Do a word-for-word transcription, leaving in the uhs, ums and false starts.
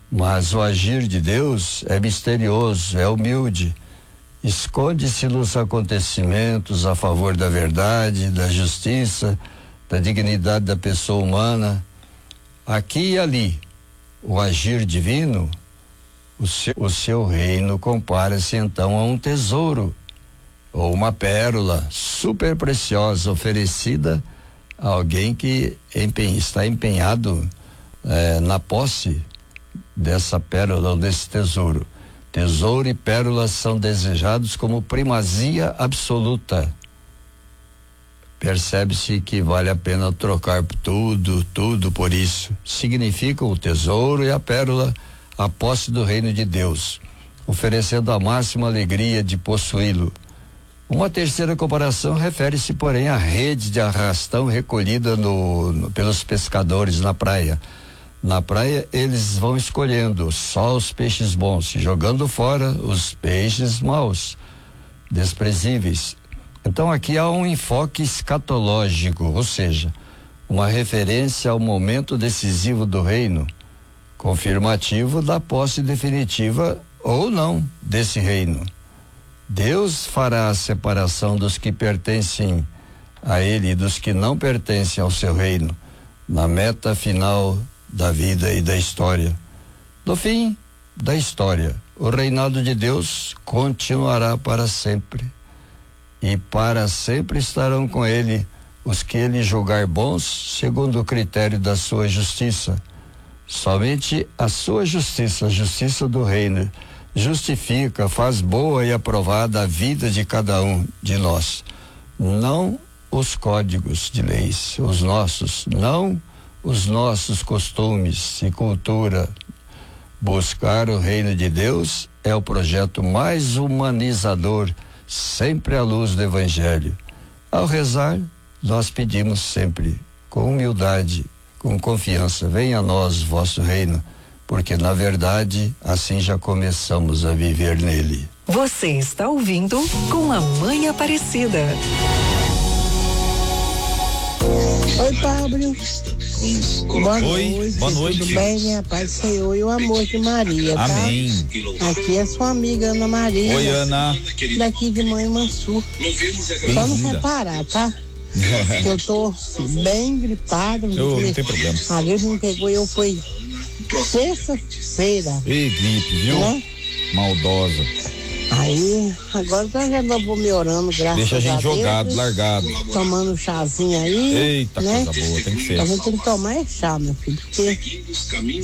Mas o agir de Deus é misterioso, é humilde, esconde-se nos acontecimentos a favor da verdade, da justiça, da dignidade da pessoa humana. Aqui e ali, o agir divino, o seu, o seu reino compara-se então a um tesouro ou uma pérola super preciosa oferecida a alguém que empenha, está empenhado eh, na posse dessa pérola ou desse tesouro. Tesouro e pérola são desejados como primazia absoluta. Percebe-se que vale a pena trocar tudo, tudo por isso. Significam o tesouro e a pérola a posse do reino de Deus, oferecendo a máxima alegria de possuí-lo. Uma terceira comparação refere-se, porém, à rede de arrastão recolhida no, no, pelos pescadores na praia. Na praia, eles vão escolhendo só os peixes bons, jogando fora os peixes maus, desprezíveis. Então, aqui há um enfoque escatológico, ou seja, uma referência ao momento decisivo do reino, confirmativo da posse definitiva ou não desse reino. Deus fará a separação dos que pertencem a Ele e dos que não pertencem ao seu reino, na meta final da vida e da história. No fim da história, o reinado de Deus continuará para sempre. E para sempre estarão com Ele os que Ele julgar bons, segundo o critério da sua justiça. Somente a sua justiça, a justiça do reino, justifica, faz boa e aprovada a vida de cada um de nós. Não os códigos de leis, os nossos, não os nossos costumes e cultura. Buscar o reino de Deus é o projeto mais humanizador, sempre à luz do Evangelho. Ao rezar, nós pedimos sempre, com humildade, com confiança, venha a nós vosso reino, porque na verdade assim já começamos a viver nele. Você está ouvindo Com a Mãe Aparecida. Oi, Pablo. Boa Oi, noite. boa noite. Tudo bem, minha paz do Senhor e o amor de Maria, tá? Amém. Aqui é sua amiga Ana Maria. Oi, Ana. Daqui de Mãe Mansur. Só não quer parar, tá? Eu tô bem gripada. Eu não tem problema. A Deus me pegou e eu fui sexta-feira. Ei, gripe, viu? Né? Maldosa. Aí, agora eu já vou me orando, graças a Deus. Deixa a gente jogado, largado. Tomando um chazinho aí. Eita, né? coisa boa, tem que ser. A gente tem que tomar é chá, meu filho, porque